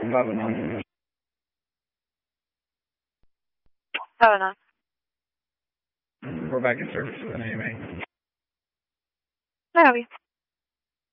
Helena. We're back in service with an AMA. There we